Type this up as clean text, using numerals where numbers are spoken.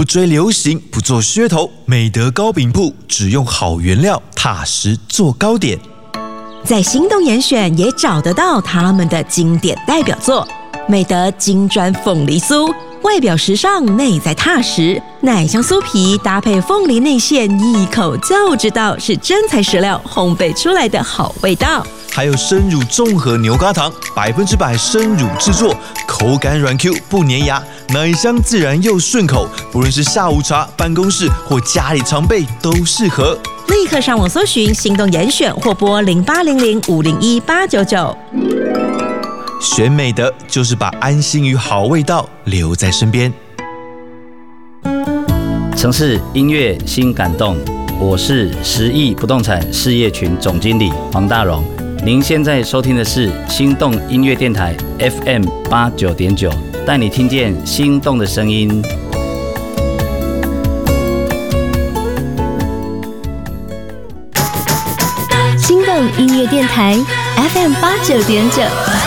不追流行，不做噱头，美德糕饼铺只用好原料，踏实做糕点。 在心动严选也找得到他们的经典代表作，美德金砖凤梨酥，外表时尚，内在踏实，奶香酥皮搭配凤梨内馅，一口就知道是真材实料烘焙出来的好味道。 还有生乳综合牛轧糖，100%生乳制作，口感软 Q 不粘牙，奶香自然又顺口，不论是下午茶、办公室或家里常备都适合。 立刻上网搜寻心动严选或拨0800501899。 选美德就是把安心与好味道留在身边。 城市音乐新感动，我是10亿不动产事业群总经理黄大荣。您现在收听的是心动音乐电台 FM89.9，带你听见心动的声音。 心动音乐电台 FM89.9。